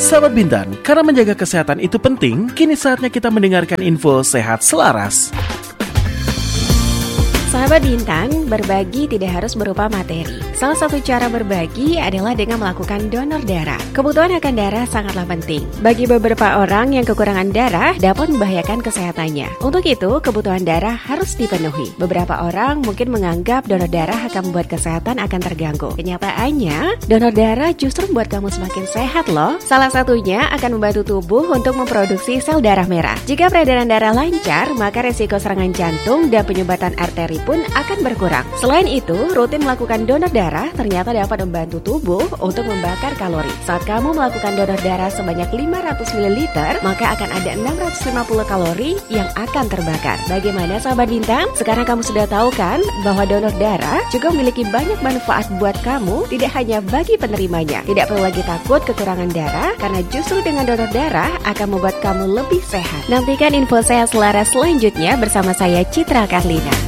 Sahabat Bintan, karena menjaga kesehatan itu penting, kini saatnya kita mendengarkan info sehat selaras. Sahabat Bintan, berbagi tidak harus berupa materi. Salah satu cara berbagi adalah dengan melakukan donor darah. Kebutuhan akan darah sangatlah penting. Bagi beberapa orang yang kekurangan darah dapat membahayakan kesehatannya. Untuk itu, kebutuhan darah harus dipenuhi. Beberapa orang mungkin menganggap donor darah akan membuat kesehatan akan terganggu. Kenyataannya, donor darah justru membuat kamu semakin sehat loh. Salah satunya akan membantu tubuh untuk memproduksi sel darah merah. Jika peredaran darah lancar, maka resiko serangan jantung dan penyumbatan arteri pun akan berkurang. Selain itu, rutin melakukan donor darah ternyata dapat membantu tubuh untuk membakar kalori. Saat kamu melakukan donor darah sebanyak 500 ml, maka akan ada 650 kalori yang akan terbakar. Bagaimana sahabat Bintang? Sekarang kamu sudah tahu kan bahwa donor darah juga memiliki banyak manfaat buat kamu, tidak hanya bagi penerimanya. Tidak perlu lagi takut kekurangan darah, karena justru dengan donor darah akan membuat kamu lebih sehat. Nantikan info sehat selaras selanjutnya bersama saya Citra Karlina.